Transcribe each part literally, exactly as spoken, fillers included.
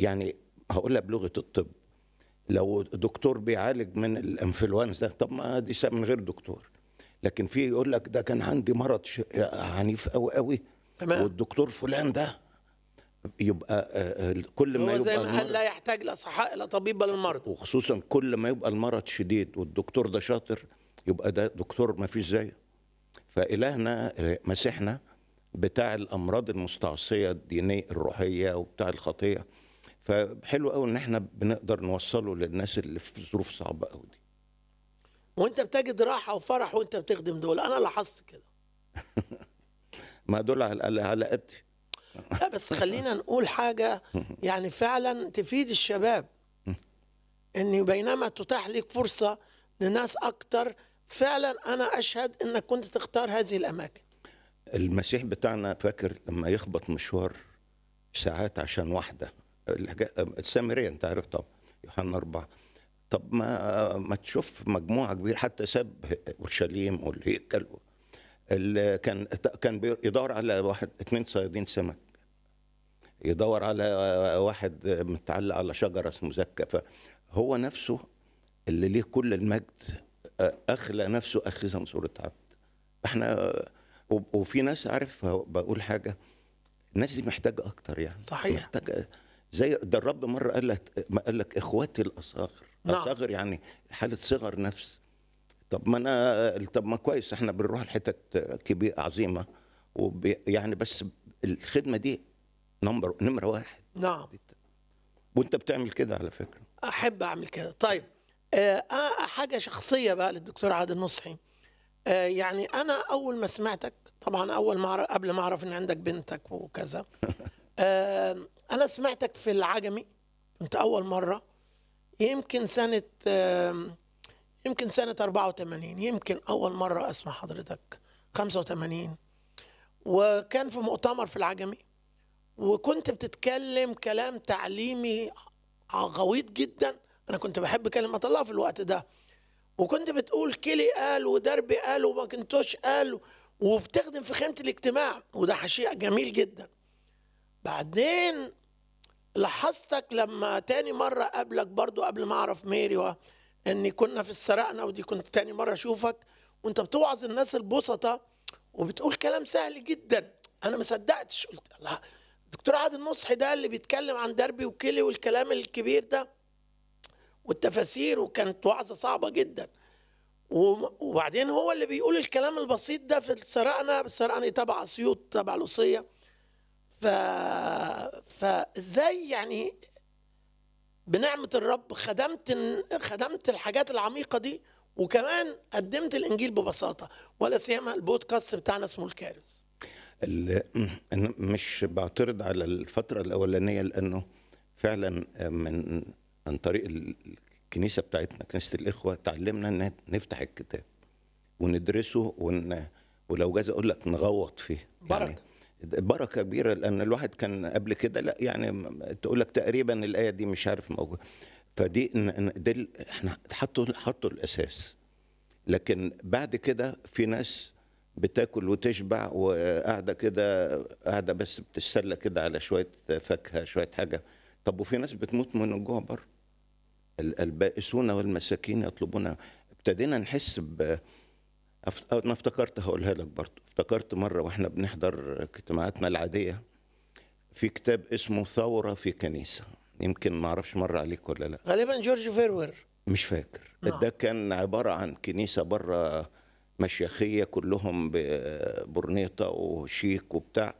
يعني هقولها بلغه الطب، لو دكتور بيعالج من الانفلونزا طب ما دي سبب من غير دكتور، لكن في يقول لك ده كان عندي مرض ش- عنيف قوي قوي تمام. والدكتور فلان ده يبقى آه، آه، كل ما هو زي يبقى ما قال لا المرض، يحتاج لاصحاء الى طبيب بل المرضى. وخصوصا كل ما يبقى المرض شديد والدكتور ده شاطر يبقى ده دكتور ما فيش زيه. فإلهنا آه، مسيحنا بتاع الأمراض المستعصية الدينية الروحية وبتاع الخطية، فحلو قوي ان احنا بنقدر نوصله للناس اللي في ظروف صعبة قوي دي. وانت بتجد راحه وفرح وانت بتخدم دول، انا لاحظت كده. ما دول على على على قدي. لا بس خلينا نقول حاجه يعني فعلا تفيد الشباب، ان بينما تتاح لك فرصه لناس اكتر، فعلا انا اشهد انك كنت تختار هذه الاماكن. المسيح بتاعنا فاكر لما يخبط مشوار ساعات عشان واحدة، الحاجة- السامرية انت عارف طبعا يوحنا أربعة، طب ما ما تشوف مجموعة كبيرة، حتى ساب أورشليم والهيكل اللي كان كان بيدور على واحد اتنين صيادين سمك، يدور على واحد متعلق على شجرة اسمه زكا، فهو نفسه اللي ليه كل المجد أخلى نفسه أخذا صورة عبد. احنا وفي ناس عارف بقول حاجة، الناس دي محتاجة أكتر يعني صحيح. محتاجة زي ده الرب مرة قال لك قال لك إخواتي الأصاغر. نعم. أصاغر يعني حالة صغر نفس. طب ما أنا طب ما كويس احنا بنروح لحتت كبيرة عظيمة وبي يعني بس الخدمة دي نمبر نمرة واحد. نعم. وانت بتعمل كده على فكرة. احب اعمل كده. طيب آه آه، حاجه شخصيه بقى للدكتور عادل نصحي. آه يعني انا اول ما سمعتك، طبعا اول ما أعرف- قبل ما اعرف ان عندك بنتك وكذا، آه انا سمعتك في العجمي، كنت اول مره يمكن سنه آه يمكن سنه أربعة وثمانين، يمكن اول مره اسمع حضرتك خمسة وثمانين، وكان في مؤتمر في العجمي، وكنت بتتكلم كلام تعليمي غويط جدا. انا كنت بحب كلمه الله في الوقت ده، وكنت بتقول كيلي قال ودربي قال وماكنتوش قال، وبتخدم في خيمه الاجتماع، وده شيء جميل جدا. بعدين لاحظتك لما تاني مره قابلك برضو قبل ما اعرف ميري، و- اني كنا في السرقنه، ودي كنت تاني مره اشوفك وانت بتوعظ الناس البسطة وبتقول كلام سهل جدا. انا ما صدقتش، قلت الله، دكتور عادل نصحي ده اللي بيتكلم عن دربي وكيلي والكلام الكبير ده والتفاسير، وكانت وعظة صعبة جدا. وم- وبعدين هو اللي بيقول الكلام البسيط ده في السرقنة، السرقنة تبع اسيوط تبع الوصية. ف... فازاي يعني بنعمة الرب خدمت خدمت الحاجات العميقة دي، وكمان قدمت الانجيل ببساطة، ولا سيما البودكاست بتاعنا اسمه الكارث. ال- أنا مش بعترض على الفترة الأولانية لأنه فعلا من عن طريق الكنيسة بتاعتنا كنيسة الإخوة تعلمنا أن نفتح الكتاب وندرسه ون... ولو جاز أقول لك نغوط فيه يعني بركة. بركة كبيرة، لأن الواحد كان قبل كده لا يعني تقول لك تقريبا الآية دي مش عارف موجود، فدي إن- إن- دي احنا حطوا حطوا الأساس. لكن بعد كده في ناس بتاكل وتشبع وقاعده كده قاعده بس بتستلى كده على شويه فاكهه شويه حاجه، طب وفي ناس بتموت من الجوع بره. ال- البائسون والمساكين يطلبون. ابتدينا نحس ب أفت- انا افتكرت هقولها لك برضه، افتكرت مره واحنا بنحضر اجتماعاتنا العاديه في كتاب اسمه ثوره في كنيسه، يمكن ما اعرفش مر عليك ولا لا. غالبا جورج فيروير. مش فاكر. نعم. ده كان عبارة عن كنيسة بره مشيخية كلهم ببرنيطة وشيك وبتاع،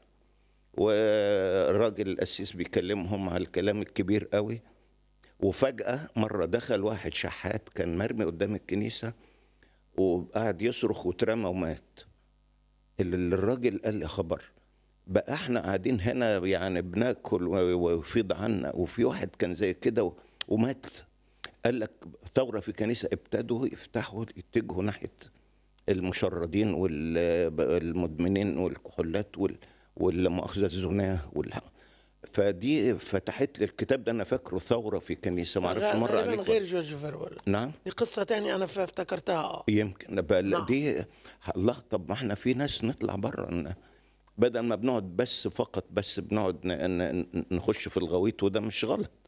والراجل القسيس بيكلمهم على الكلام الكبير قوي، وفجأة مرة دخل واحد شحات كان مرمي قدام الكنيسة وقعد يصرخ واترمى ومات. اللي الراجل قال لي خبر بقى احنا قاعدين هنا يعني بناكل ويفيض عنا وفي واحد كان زي كده و- ومات. قال لك ثورة في كنيسة ابتدوا يفتحوا يتجهوا ناحية المشردين والمدمنين والكحولات وال- والمؤاخذة الزناه وال... فدي فتحت لي الكتاب ده، انا فاكره ثورة في كنيسة، ما اعرفش مر غالبا عليك غير ولا- جورج فيروير. نعم دي قصة تانية أنا ف- افتكرتها. اه يمكن بقى نعم. دي. الله، طب ما احنا في ناس نطلع بره بدل ما بنقعد بس فقط بس بنقعد ن- ن- نخش في الغويط، وده مش غلط.